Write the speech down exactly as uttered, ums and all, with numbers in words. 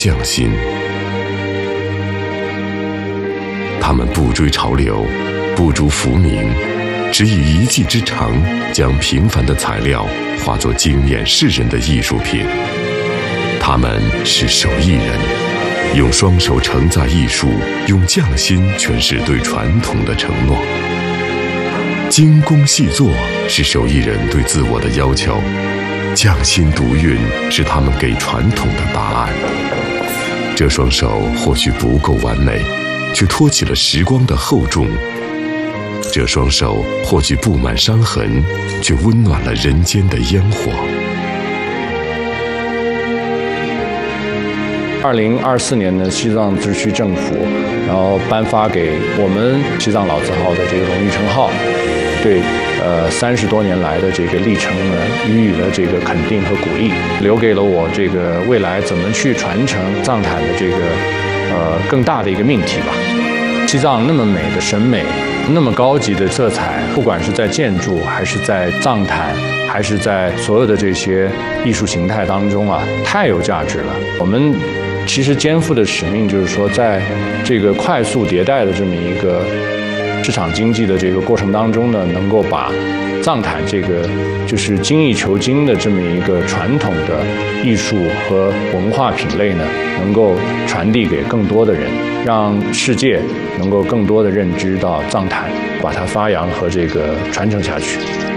匠心。他们不追潮流，不逐浮名，只以一技之长，将平凡的材料化作惊艳世人的艺术品。他们是手艺人，用双手承载艺术，用匠心诠释对传统的承诺。精工细作是手艺人对自我的要求，匠心独运是他们给传统的答案。这双手或许不够完美，却托起了时光的厚重。这双手或许布满伤痕，却温暖了人间的烟火。 二零二四年呢，西藏自治区政府然后颁发给我们西藏老字号的这个荣誉称号，对呃三十多年来的这个历程呢，予以了这个肯定和鼓励，留给了我这个未来怎么去传承藏毯的这个呃更大的一个命题吧。西藏那么美的审美，那么高级的色彩，不管是在建筑，还是在藏毯，还是在所有的这些艺术形态当中啊，太有价值了。我们其实肩负的使命就是说，在这个快速迭代的这么一个市场经济的这个过程当中呢，能够把藏毯这个就是精益求精的这么一个传统的艺术和文化品类呢，能够传递给更多的人，让世界能够更多的认知到藏毯，把它发扬和这个传承下去。